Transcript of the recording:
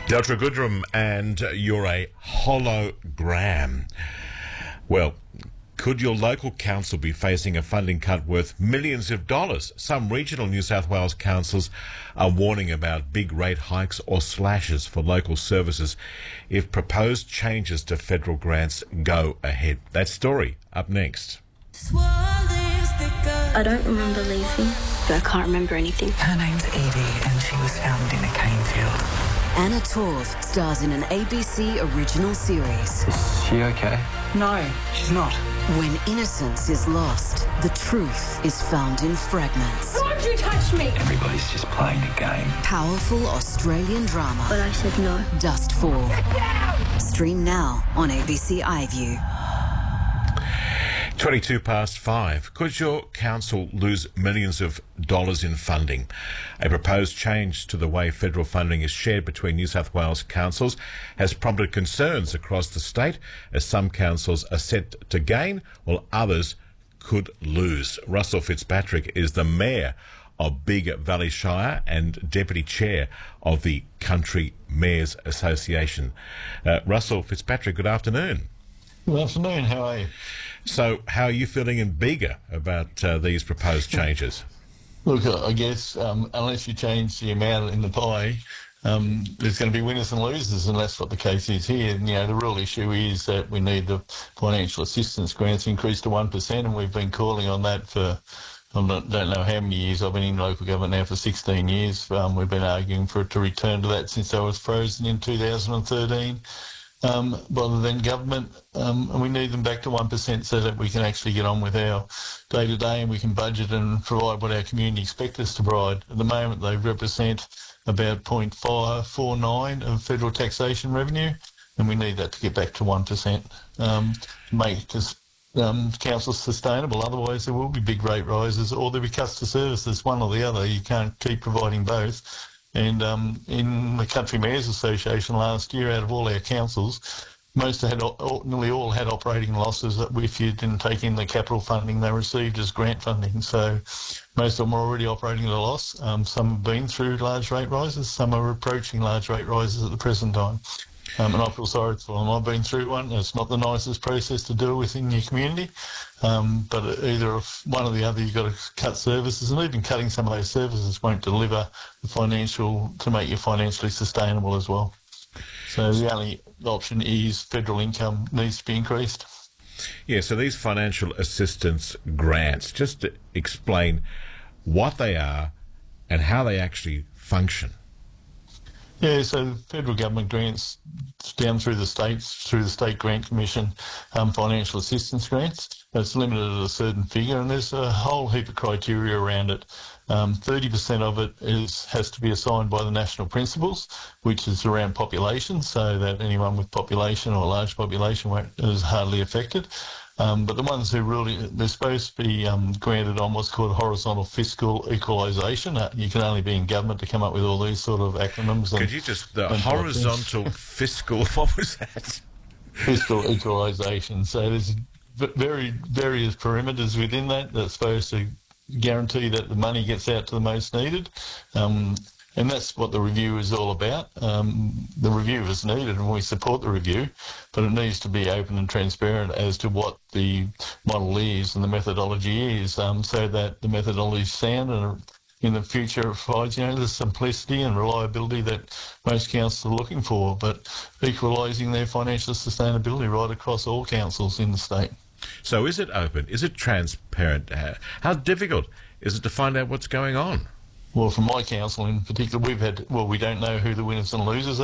Delta Goodrum, and you're a hologram. Well, could your local council be facing a funding cut worth millions of dollars? Some regional New South Wales councils are warning about big rate hikes or slashes for local services if proposed changes to federal grants go ahead. That story up next. I don't remember leaving, but I can't remember anything. Her name's Edie and she was found in a cane field. Anna Torv stars in an ABC original series. Is she okay? No, she's not. When innocence is lost, the truth is found in fragments. Why would you touch me? Everybody's just playing a game. Powerful Australian drama. But I said no. Dustfall. Stream now on ABC iView. 5:22. Could your council lose millions of dollars in funding? A proposed change to the way federal funding is shared between New South Wales councils has prompted concerns across the state, as some councils are set to gain while others could lose. Russell Fitzpatrick is the Mayor of Bega Valley Shire and Deputy Chair of the Country Mayors Association. Russell Fitzpatrick, good afternoon. Good afternoon, how are you? So how are you feeling in Bega about these proposed changes? Look, I guess unless you change the amount in the pie, there's going to be winners and losers, and that's what the case is here. And, the real issue is that we need the financial assistance grants increased to 1%, and we've been calling on that for, don't know how many years. I've been in local government now for 16 years. We've been arguing for it to return to that since I was frozen in 2013. Rather than government, and we need them back to 1% so that we can actually get on with our day-to-day and we can budget and provide what our community expect us to provide. At the moment, they represent about 0.549 of federal taxation revenue, and we need that to get back to 1% to make councils sustainable. Otherwise, there will be big rate rises or there'll be cuts to services, one or the other. You can't keep providing both. And in the Country Mayors Association last year, out of all our councils, nearly all had operating losses if you didn't take in the capital funding they received as grant funding. So most of them are already operating at a loss. Some have been through large rate rises, some are approaching large rate rises at the present time. And I feel sorry for them. I've been through one. It's not the nicest process to deal with in your community, but either one or the other, you've got to cut services, and even cutting some of those services won't deliver the financial to make you financially sustainable as well. So the only option is federal income needs to be increased. Yeah, so these financial assistance grants, just to explain what they are and how they actually function. Yeah, so federal government grants down through the states, through the State Grant Commission, financial assistance grants. It's limited at a certain figure, and there's a whole heap of criteria around it. 30% of it has to be assigned by the national principles, which is around population, so that anyone with population or a large population is hardly affected. But the ones who they're supposed to be granted on what's called horizontal fiscal equalisation. You can only be in government to come up with all these sort of acronyms. Could you just, horizontal fiscal, what was that? Fiscal equalisation. So there's various perimeters within that that's supposed to guarantee that the money gets out to the most needed. And that's what the review is all about. The review is needed and we support the review, but it needs to be open and transparent as to what the model is and the methodology is, so that the methodology is sound and in the future provides, the simplicity and reliability that most councils are looking for, but equalising their financial sustainability right across all councils in the state. So is it open? Is it transparent? How difficult is it to find out what's going on? Well, from my council in particular, we don't know who the winners and losers are.